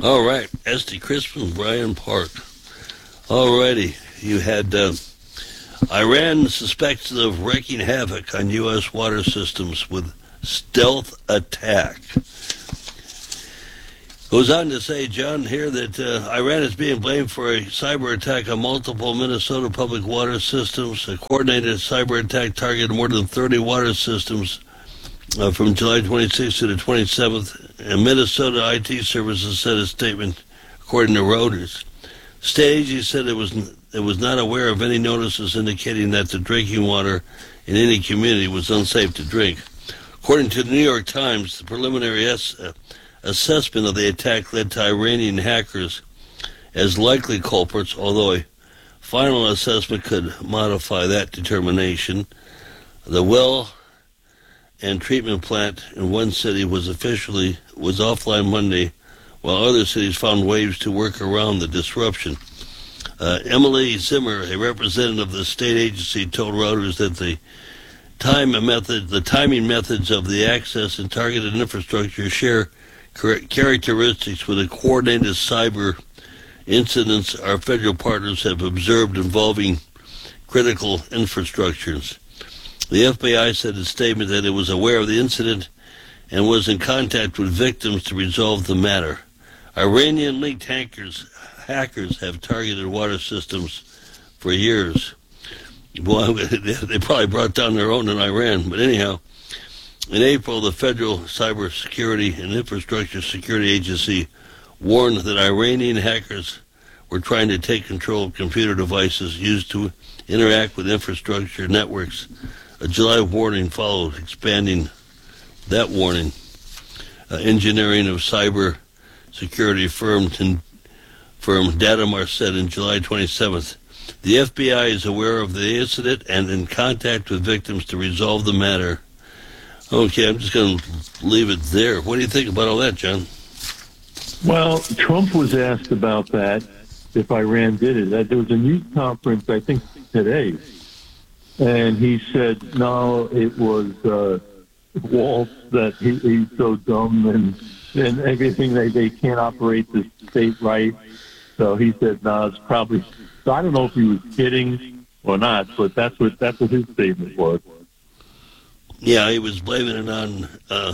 All right, Esty Crispin, Brian Park. All righty, you had Iran suspects of wreaking havoc on U.S. water systems with stealth attack. Goes on to say, John, here that Iran is being blamed for a cyber attack on multiple Minnesota public water systems. A coordinated cyber attack targeted more than 30 water systems from July 26th to the 27th. And Minnesota IT Services said a statement, according to Reuters. State agency said it was not aware of any notices indicating that the drinking water in any community was unsafe to drink. According to the New York Times, the preliminary assessment of the attack led to Iranian hackers as likely culprits, although a final assessment could modify that determination. The well and treatment plant in one city was offline Monday, while other cities found ways to work around the disruption. Emily Zimmer, a representative of the state agency, told Reuters that the timing methods of the access and targeted infrastructure share characteristics with the coordinated cyber incidents our federal partners have observed involving critical infrastructures. The FBI said in a statement that it was aware of the incident and was in contact with victims to resolve the matter. Iranian-linked hackers have targeted water systems for years. Well, they probably brought down their own in Iran, but anyhow, in April, the Federal Cybersecurity and Infrastructure Security Agency warned that Iranian hackers were trying to take control of computer devices used to interact with infrastructure networks. A July warning followed, expanding that warning. Engineering of cyber security firm Datamar said on July 27th, the FBI is aware of the incident and in contact with victims to resolve the matter. Okay, I'm just going to leave it there. What do you think about all that, John? Well, Trump was asked about that, if Iran did it. There was a news conference, I think, today, and he said, no, it was Waltz, that he's so dumb and everything, they can't operate the state right. So he said, no, it's probably... So I don't know if he was kidding or not, but that's what his statement was. Yeah, he was blaming it on,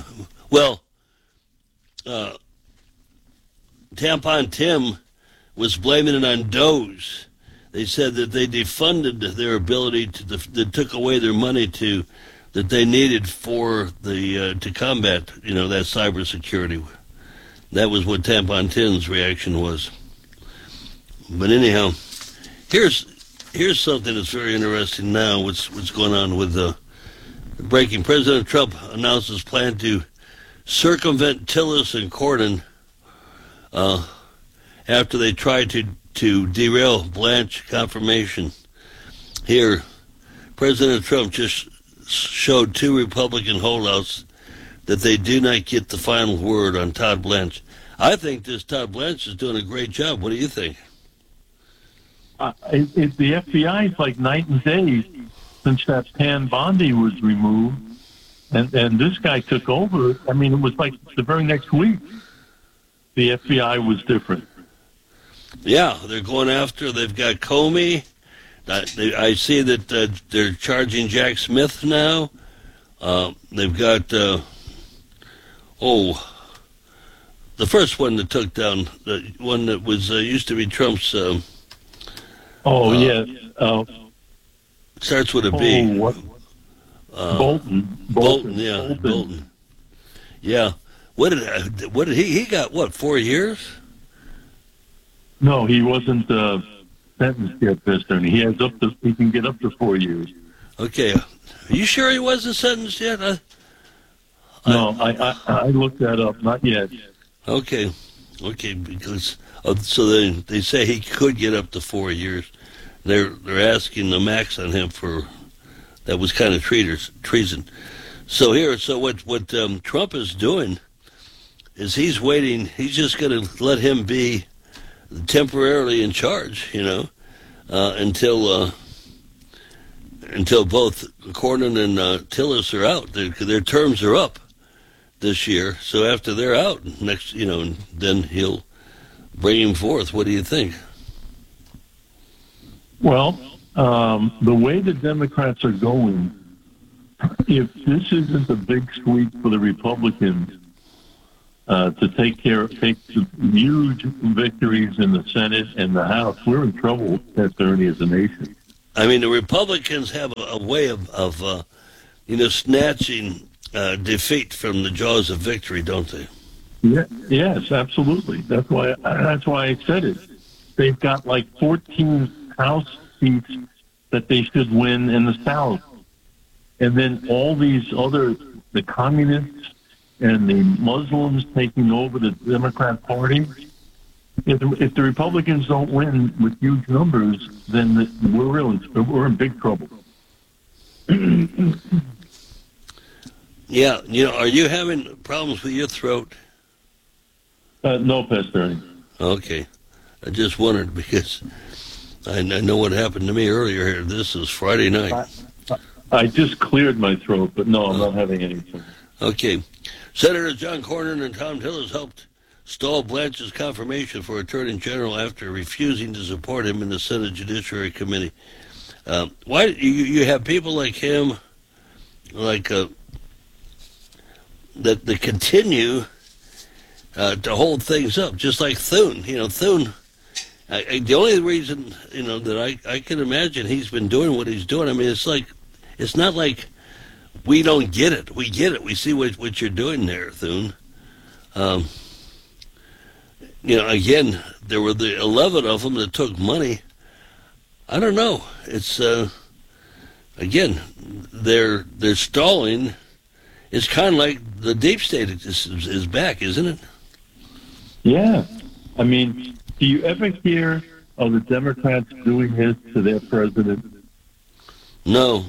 Tampon Tim was blaming it on Doge. They said that they defunded their ability they took away their money that they needed for to combat, that cybersecurity. That was what Tampon Tim's reaction was. But anyhow, here's something that's very interesting now. What's going on with breaking? President Trump announces plan to circumvent Tillis and Cornyn after they tried to derail Blanche confirmation. Here, President Trump just showed two Republican holdouts that they do not get the final word on Todd Blanche. I think this Todd Blanche is doing a great job. What do you think? The FBI is like night and day since that Pam Bondi was removed, and this guy took over. I mean, it was like the very next week, the FBI was different. Yeah, they're going after. They've got Comey. I see that they're charging Jack Smith now. They've got the first one that took down, the one that was used to be Trump's. Starts with a B. What? Bolton. Yeah, Bolton. Yeah. What did he got? What, 4 years? No, he wasn't sentenced yet, Mister. He can get up to 4 years. Okay. Are you sure he wasn't sentenced yet? No, I looked that up. Not yet. Okay, because so they say he could get up to 4 years. They're asking the max on him for that was kind of treason. So what Trump is doing is he's waiting. He's just going to let him be temporarily in charge, until both Cornyn and Tillis are out. Their terms are up this year. So after they're out next, then he'll bring him forth. What do you think? Well, the way the Democrats are going, if this isn't a big sweep for the Republicans to take the huge victories in the Senate and the House, we're in trouble, Ernie, as a nation. I mean, the Republicans have a way of snatching defeat from the jaws of victory, don't they? Yeah, yes, absolutely. That's why I said it. They've got like 14 House seats that they should win in the South. And then all these the communists and the Muslims taking over the Democrat Party. If the Republicans don't win with huge numbers, then we're in big trouble. Yeah, are you having problems with your throat? No, Pastor Ernie. Okay. I just wondered because I know what happened to me earlier here. This is Friday night. I just cleared my throat, but no, I'm not having anything. Okay. Senator John Cornyn and Thom Tillis helped stall Blanche's confirmation for Attorney General after refusing to support him in the Senate Judiciary Committee. Why you have people like him, that continue to hold things up, just like Thune. Thune. The only reason that I can imagine he's been doing what he's doing. I mean, it's not like we don't get it. We get it. We see what you're doing there, Thune. Again, there were the 11 of them that took money. I don't know. It's again, they're stalling. It's kind of like the deep state is back, isn't it? Yeah. I mean, do you ever hear of the Democrats doing this to their president? No.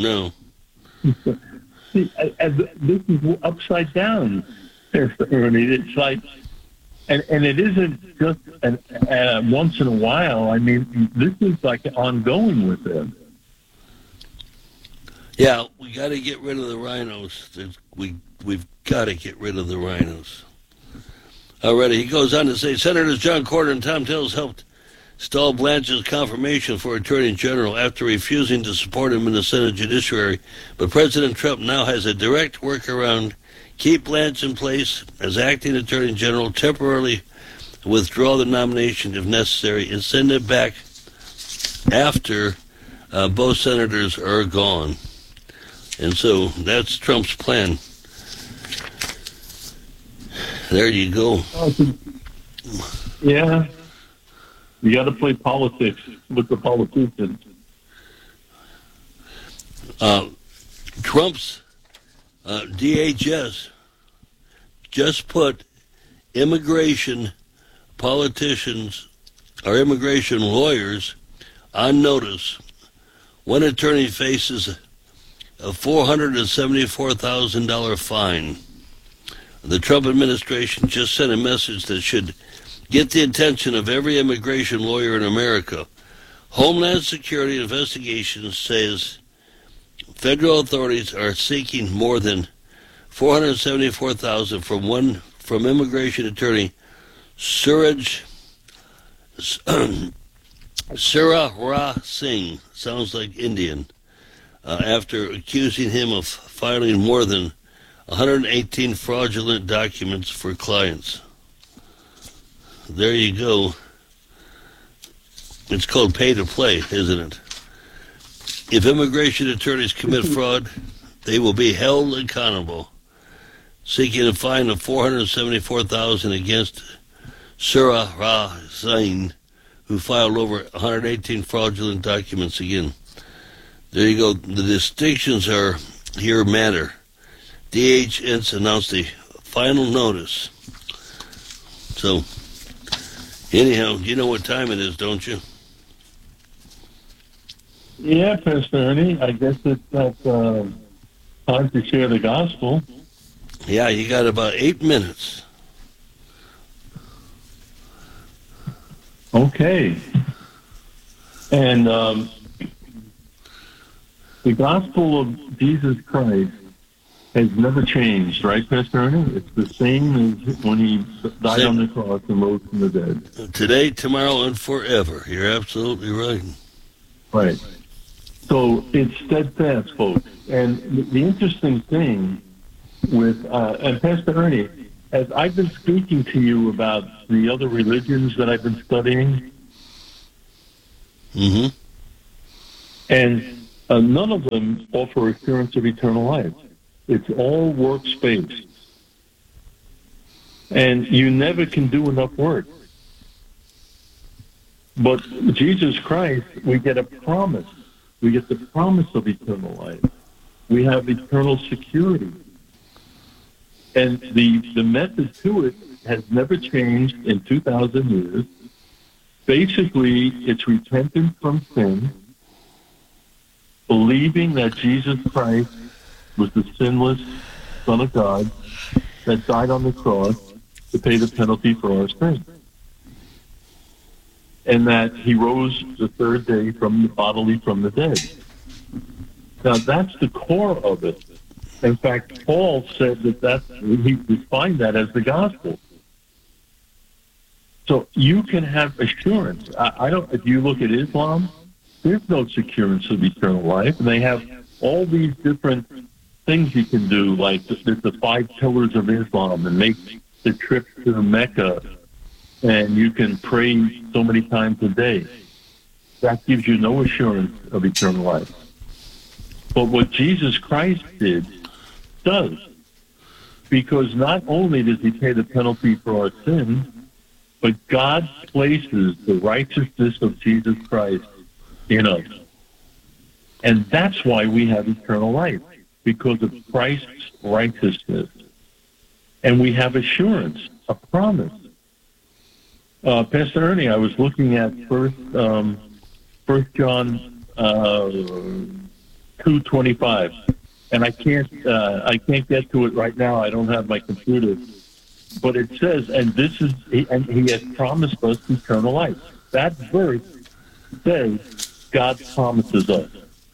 See, this is upside down, Ernie. It's like, and it isn't just once in a while. I mean, this is like ongoing with them. Yeah, we got to get rid of the rhinos. We've got to get rid of the rhinos. Alrighty, he goes on to say, Senators John Cornyn and Thom Tillis helped stall Blanche's confirmation for Attorney General after refusing to support him in the Senate Judiciary. But President Trump now has a direct workaround. Keep Blanche in place as acting Attorney General, temporarily withdraw the nomination if necessary, and send it back after both senators are gone. And so that's Trump's plan. There you go. Yeah. You got to play politics with the politicians. Trump's DHS just put immigration politicians or immigration lawyers on notice. One attorney faces a $474,000 fine. The Trump administration just sent a message that should get the attention of every immigration lawyer in America. Homeland Security Investigations says federal authorities are seeking more than $474,000 from immigration attorney Suraj Surara Singh, sounds like Indian, after accusing him of filing more than 118 fraudulent documents for clients. There you go. It's called pay to play, isn't it? If immigration attorneys commit fraud, they will be held accountable. Seeking a fine of $474,000 against Surara Singh, who filed over 118 fraudulent documents again. There you go. The distinctions are here matter. DHS announced a final notice. So, anyhow, you know what time it is, don't you? Yeah, Pastor Ernie. I guess it's time to share the gospel. Yeah, you got about 8 minutes. Okay. And the gospel of Jesus Christ has never changed, right, Pastor Ernie? It's the same as when he died on the cross and rose from the dead. Today, tomorrow, and forever. You're absolutely right. Right. So it's steadfast, folks. And the interesting thing with, and Pastor Ernie, as I've been speaking to you about the other religions that I've been studying, Mm-hmm. and none of them offer assurance of eternal life. It's all works-based. And you never can do enough work. But Jesus Christ, we get a promise. We get the promise of eternal life. We have eternal security. And the method to it has never changed in 2,000 years. Basically, it's repentance from sin, believing that Jesus Christ was the sinless Son of God that died on the cross to pay the penalty for our sins, and that he rose the third day bodily from the dead. Now, that's the core of it. In fact, Paul said he defined that as the gospel. So you can have assurance. If you look at Islam, there's no assurance of eternal life, and they have all these different things you can do, like there's the 5 pillars of Islam, and make the trip to Mecca, and you can pray so many times a day. That gives you no assurance of eternal life. But what Jesus Christ did does, because not only does he pay the penalty for our sins, but God places the righteousness of Jesus Christ in us. And that's why we have eternal life, because of Christ's righteousness. And we have assurance, a promise. Pastor Ernie, I was looking at First John 2:25, and I can't get to it right now. I don't have my computer. But it says, and he has promised us eternal life. That verse says God promises us.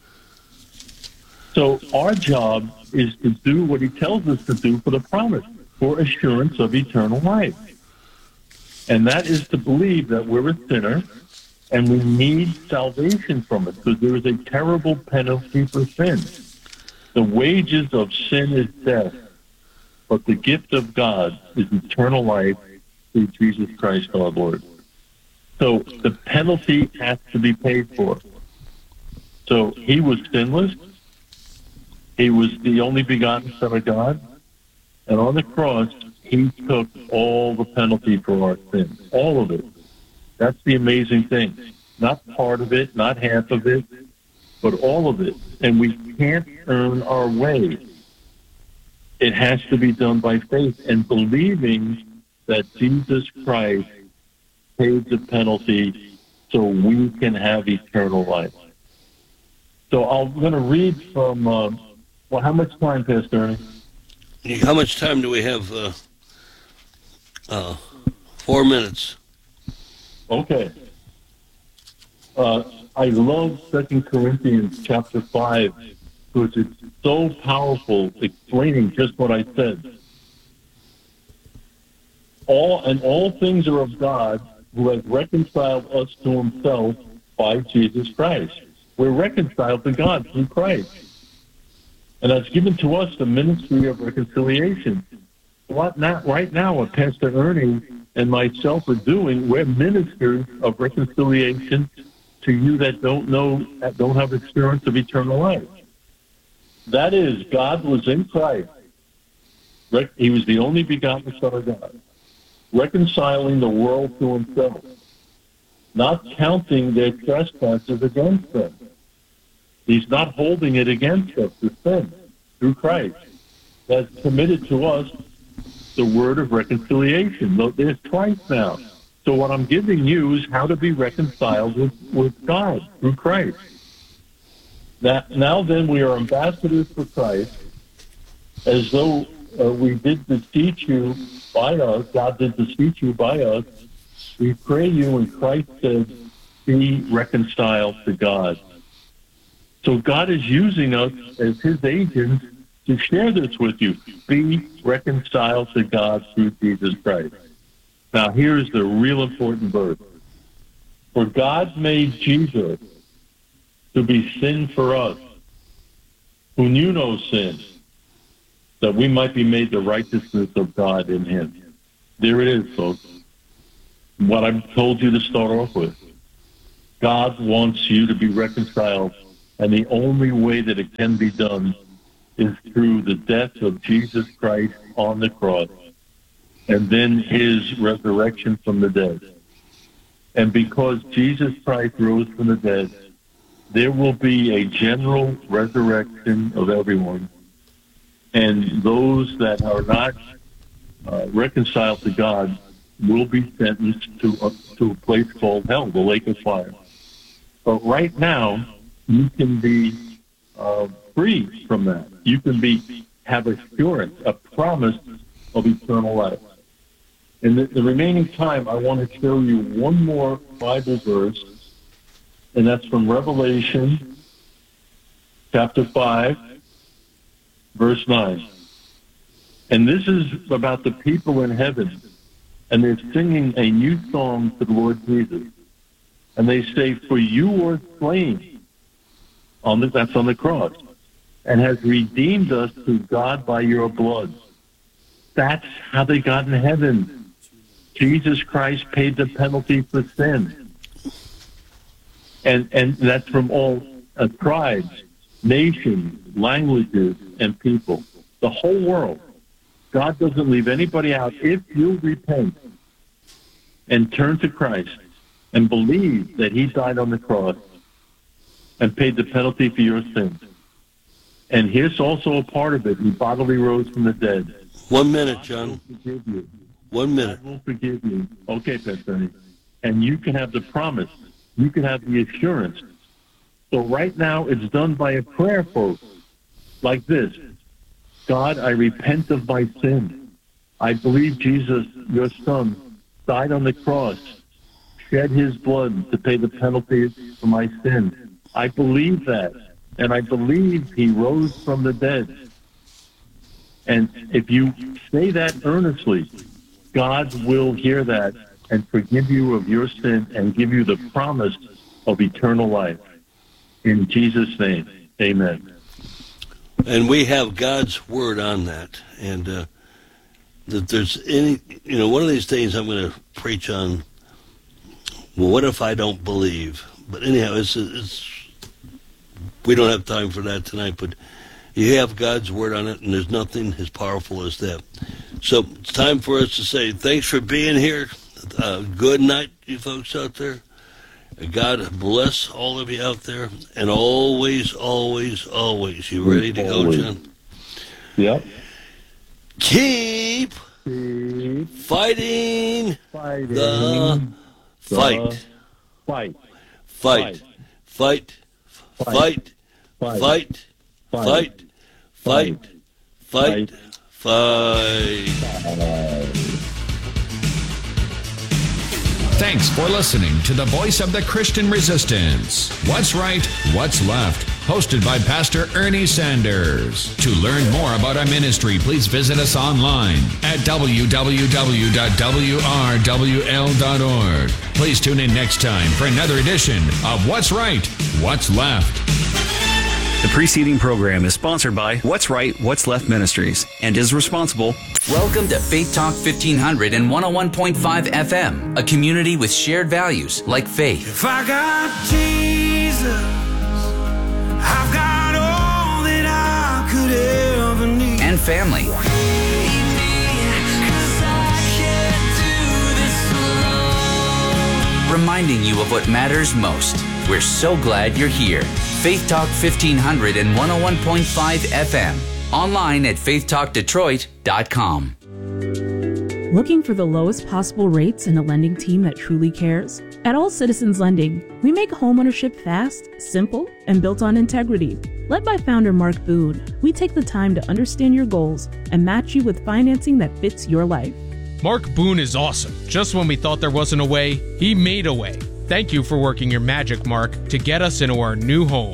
So our job is to do what he tells us to do for the promise, for assurance of eternal life. And that is to believe that we're a sinner and we need salvation from it, because there is a terrible penalty for sin. The wages of sin is death, but the gift of God is eternal life through Jesus Christ our Lord. So the penalty has to be paid for. So he was sinless. He was the only begotten Son of God. And on the cross, he took all the penalty for our sins, all of it. That's the amazing thing. Not part of it, not half of it, but all of it. And we can't earn our way. It has to be done by faith and believing that Jesus Christ paid the penalty so we can have eternal life. So I'm going to read from, how much time, Pastor Ernie? How much time do we have? 4 minutes. Okay. I love 2 Corinthians chapter 5, because it's so powerful, explaining just what I said. All things are of God, who has reconciled us to himself by Jesus Christ. We're reconciled to God through Christ. And has given to us the ministry of reconciliation. Right now, what Pastor Ernie and myself are doing, we're ministers of reconciliation to you that don't have experience of eternal life. That is, God was in Christ. He was the only begotten Son of God, reconciling the world to himself, not counting their trespasses against them. He's not holding it against us, the sin, through Christ. That's committed to us the word of reconciliation. There's twice now. So what I'm giving you is how to be reconciled with God through Christ. Now then, we are ambassadors for Christ, as though we did beseech you by us, God did beseech you by us. We pray you, and Christ said, be reconciled to God. So God is using us as his agents to share this with you. Be reconciled to God through Jesus Christ. Now, here's the real important verse. For God made Jesus to be sin for us, who knew no sin, that we might be made the righteousness of God in him. There it is, folks. What I've told you to start off with. God wants you to be reconciled, and the only way that it can be done is through the death of Jesus Christ on the cross, and then his resurrection from the dead. And because Jesus Christ rose from the dead, there will be a general resurrection of everyone. And those that are not reconciled to God will be sentenced to a place called hell, the lake of fire. But right now, you can be free from that. You can have assurance, a promise of eternal life. In the remaining time, I want to show you one more Bible verse, and that's from Revelation chapter 5, verse 9. And this is about the people in heaven, and they're singing a new song to the Lord Jesus. And they say, for you were slain, that's on the cross, and has redeemed us to God by your blood. That's how they got in heaven. Jesus Christ paid the penalty for sin. And that's from all tribes, nations, languages, and people. The whole world. God doesn't leave anybody out. If you repent and turn to Christ and believe that he died on the cross and paid the penalty for your sins. And here's also a part of it. He bodily rose from the dead. 1 minute, John. God will forgive you. 1 minute. God will forgive you. Okay, Pastor. And you can have the promise. You can have the assurance. So right now it's done by a prayer, folks, like this. God, I repent of my sin. I believe Jesus, your son, died on the cross, shed his blood to pay the penalty for my sin. I believe that. And I believe he rose from the dead. And if you say that earnestly, God will hear that and forgive you of your sin and give you the promise of eternal life. In Jesus' name, amen. And we have God's word on that. And that there's one of these days I'm going to preach on, well, what if I don't believe? But anyhow, it's we don't have time for that tonight, but you have God's word on it, and there's nothing as powerful as that. So it's time for us to say thanks for being here. Good night, you folks out there. God bless all of you out there. And always, always, always, you ready to go, John? Yep. Keep fighting the fight. Fight. Fight. Fight. Fight. Fight. Fight. Fight. Fight. Fight. Thanks for listening to the Voice of the Christian Resistance. What's Right, What's Left? Hosted by Pastor Ernie Sanders. To learn more about our ministry, please visit us online at www.wrwl.org. Please tune in next time for another edition of What's Right, What's Left? The preceding program is sponsored by What's Right, What's Left Ministries and is responsible. Welcome to Faith Talk 1500 and 101.5 FM, a community with shared values like faith. If I got Jesus, I've got all that I could ever need. And family. Reminding you of what matters most. We're so glad you're here. Faith Talk 1500 and 101.5 FM. Online at faithtalkdetroit.com. Looking for the lowest possible rates and a lending team that truly cares? At All Citizens Lending, we make homeownership fast, simple, and built on integrity. Led by founder Mark Boone, we take the time to understand your goals and match you with financing that fits your life. Mark Boone is awesome. Just when we thought there wasn't a way, he made a way. Thank you for working your magic, Mark, to get us into our new home.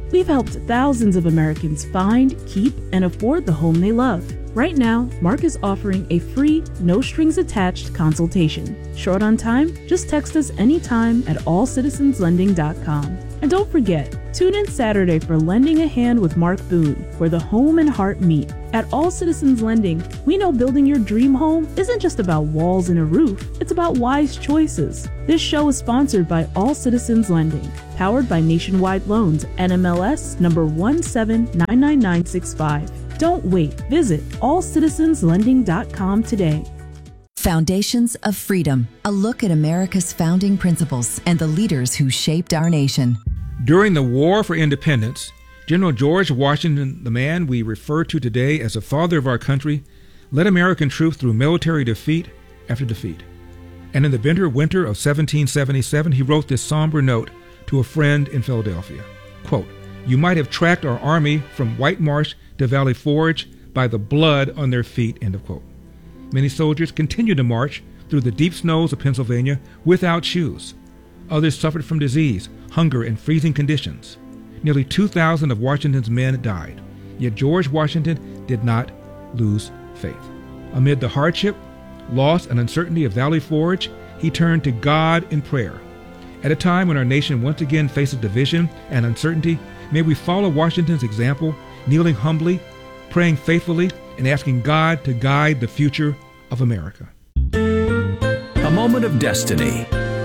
We've helped thousands of Americans find, keep, and afford the home they love. Right now, Mark is offering a free, no-strings-attached consultation. Short on time? Just text us anytime at allcitizenslending.com. And don't forget, tune in Saturday for Lending a Hand with Mark Boone, where the home and heart meet. At All Citizens Lending, we know building your dream home isn't just about walls and a roof, it's about wise choices. This show is sponsored by All Citizens Lending, powered by Nationwide Loans, NMLS number 1799965. Don't wait. Visit allcitizenslending.com today. Foundations of Freedom, a look at America's founding principles and the leaders who shaped our nation. During the War for Independence, General George Washington, the man we refer to today as the father of our country, led American troops through military defeat after defeat. And in the bitter winter of 1777, he wrote this somber note to a friend in Philadelphia. Quote, "You might have tracked our army from White Marsh to Valley Forge by the blood on their feet," end of quote. Many soldiers continued to march through the deep snows of Pennsylvania without shoes. Others suffered from disease, hunger, and freezing conditions. Nearly 2,000 of Washington's men died. Yet George Washington did not lose faith. Amid the hardship, loss, and uncertainty of Valley Forge, he turned to God in prayer. At a time when our nation once again faces division and uncertainty, may we follow Washington's example, kneeling humbly, praying faithfully, and asking God to guide the future of America. A moment of destiny.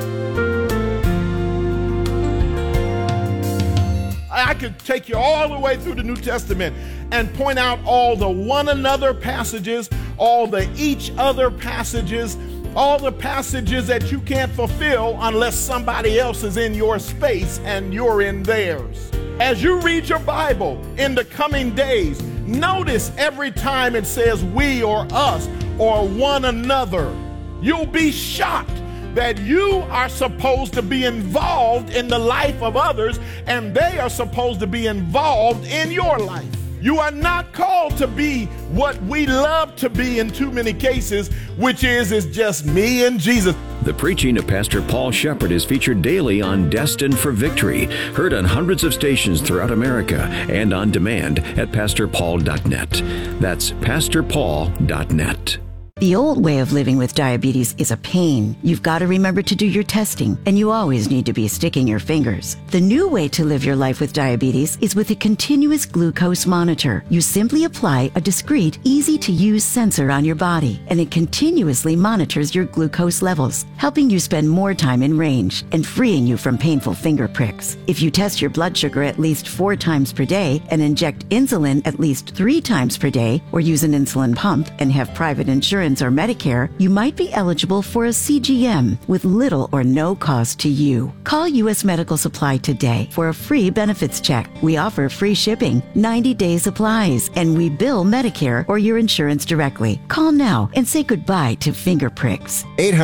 I could take you all the way through the New Testament and point out all the one another passages, all the each other passages, all the passages that you can't fulfill unless somebody else is in your space and you're in theirs. As you read your Bible in the coming days, notice every time it says we or us or one another. You'll be shocked that you are supposed to be involved in the life of others and they are supposed to be involved in your life. You are not called to be what we love to be in too many cases, which is just me and Jesus. The preaching of Pastor Paul Shepard is featured daily on Destined for Victory, heard on hundreds of stations throughout America and on demand at pastorpaul.net. That's pastorpaul.net. The old way of living with diabetes is a pain. You've got to remember to do your testing, and you always need to be sticking your fingers. The new way to live your life with diabetes is with a continuous glucose monitor. You simply apply a discreet, easy-to-use sensor on your body, and it continuously monitors your glucose levels, helping you spend more time in range and freeing you from painful finger pricks. If you test your blood sugar at least 4 times per day and inject insulin at least 3 times per day, or use an insulin pump and have private insurance or Medicare, you might be eligible for a CGM with little or no cost to you. Call U.S. Medical Supply today for a free benefits check. We offer free shipping, 90-day supplies, and we bill Medicare or your insurance directly. Call now and say goodbye to finger pricks.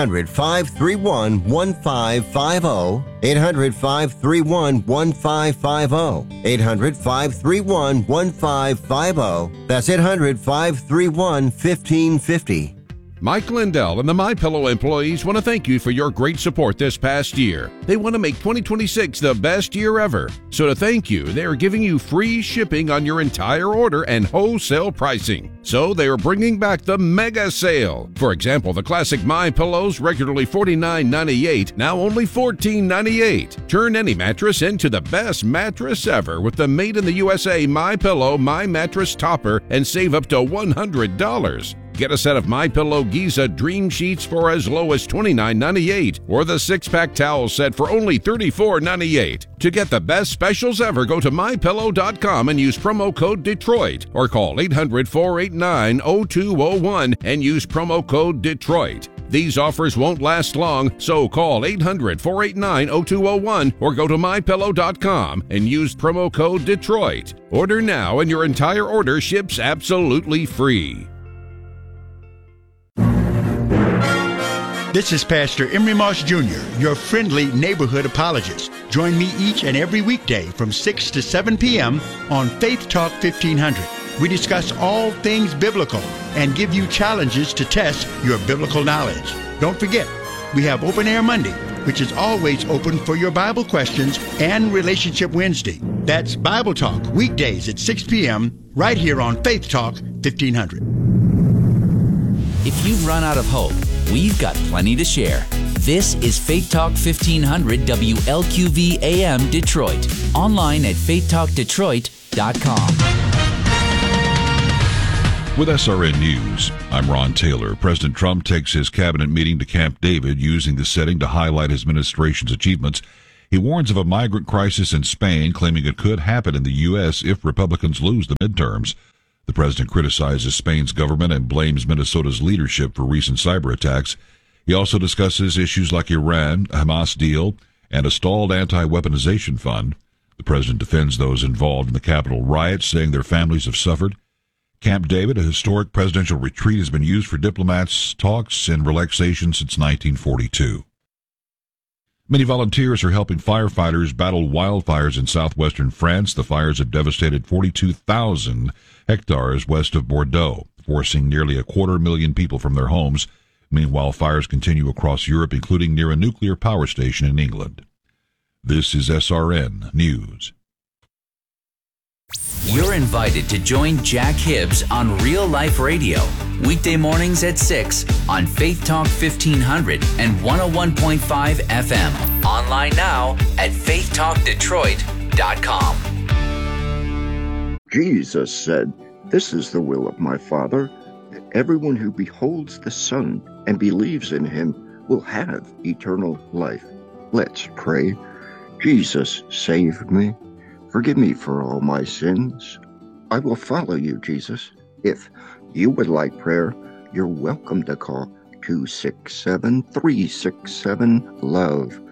800-531-1550. 800-531-1550. 800-531-1550. That's 800-531-1550. Mike Lindell and the MyPillow employees want to thank you for your great support this past year. They want to make 2026 the best year ever. So to thank you, they are giving you free shipping on your entire order and wholesale pricing. So they are bringing back the mega sale. For example, the classic MyPillows, regularly $49.98, now only $14.98. Turn any mattress into the best mattress ever with the made in the USA MyPillow My Mattress Topper and save up to $100. Get a set of MyPillow Giza Dream Sheets for as low as $29.98 or the 6-pack towel set for only $34.98. To get the best specials ever, go to MyPillow.com and use promo code Detroit or call 800-489-0201 and use promo code Detroit. These offers won't last long, so call 800-489-0201 or go to MyPillow.com and use promo code Detroit. Order now and your entire order ships absolutely free. This is Pastor Emery Moss Jr., your friendly neighborhood apologist. Join me each and every weekday from 6 to 7 p.m. on Faith Talk 1500. We discuss all things biblical and give you challenges to test your biblical knowledge. Don't forget, we have Open Air Monday, which is always open for your Bible questions, and Relationship Wednesday. That's Bible Talk, weekdays at 6 p.m., right here on Faith Talk 1500. If you've run out of hope, we've got plenty to share. This is Faith Talk 1500 WLQV AM Detroit. Online at faithtalkdetroit.com. With SRN News, I'm Ron Taylor. President Trump takes his cabinet meeting to Camp David, using the setting to highlight his administration's achievements. He warns of a migrant crisis in Spain, claiming it could happen in the U.S. if Republicans lose the midterms. The president criticizes Spain's government and blames Minnesota's leadership for recent cyber attacks. He also discusses issues like Iran, a Hamas deal, and a stalled anti-weaponization fund. The president defends those involved in the Capitol riots, saying their families have suffered. Camp David, a historic presidential retreat, has been used for diplomats' talks and relaxation since 1942. Many volunteers are helping firefighters battle wildfires in southwestern France. The fires have devastated 42,000 hectares west of Bordeaux, forcing nearly 250,000 people from their homes. Meanwhile, fires continue across Europe, including near a nuclear power station in England. This is SRN News. You're invited to join Jack Hibbs on Real Life Radio, weekday mornings at 6 on Faith Talk 1500 and 101.5 FM. Online now at faithtalkdetroit.com. Jesus said, "This is the will of my Father, that everyone who beholds the Son and believes in him will have eternal life." Let's pray. Jesus, save me. Forgive me for all my sins. I will follow you, Jesus. If you would like prayer, you're welcome to call 267-367-LOVE,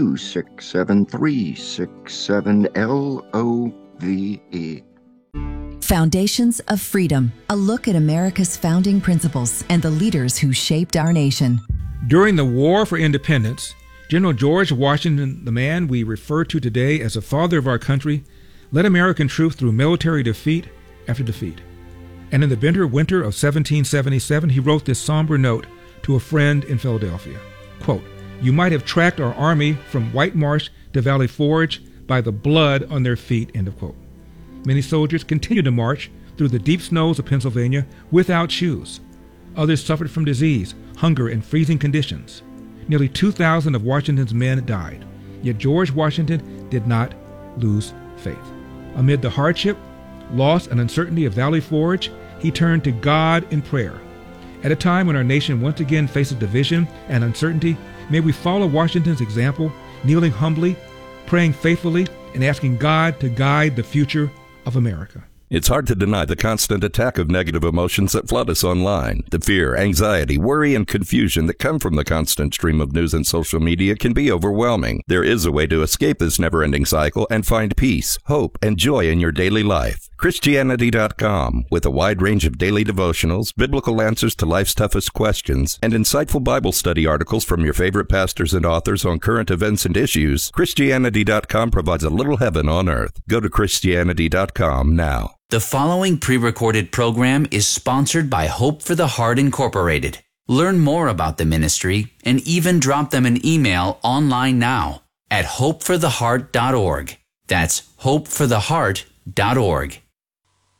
267-367-LOVE. Foundations of Freedom, a look at America's founding principles and the leaders who shaped our nation. During the War for Independence, General George Washington, the man we refer to today as the father of our country, led American troops through military defeat after defeat. And in the bitter winter of 1777, he wrote this somber note to a friend in Philadelphia. Quote, "You might have tracked our army from White Marsh to Valley Forge by the blood on their feet," end of quote. Many soldiers continued to march through the deep snows of Pennsylvania without shoes. Others suffered from disease, hunger, and freezing conditions. Nearly 2,000 of Washington's men died. Yet George Washington did not lose faith. Amid the hardship, loss, and uncertainty of Valley Forge, he turned to God in prayer. At a time when our nation once again faces division and uncertainty, may we follow Washington's example, kneeling humbly, praying faithfully, and asking God to guide the future of America. It's hard to deny the constant attack of negative emotions that flood us online. The fear, anxiety, worry, and confusion that come from the constant stream of news and social media can be overwhelming. There is a way to escape this never-ending cycle and find peace, hope, and joy in your daily life. Christianity.com, with a wide range of daily devotionals, biblical answers to life's toughest questions, and insightful Bible study articles from your favorite pastors and authors on current events and issues, Christianity.com provides a little heaven on earth. Go to Christianity.com now. The following pre-recorded program is sponsored by Hope for the Heart Incorporated. Learn more about the ministry and even drop them an email online now at hopefortheheart.org. That's hopefortheheart.org.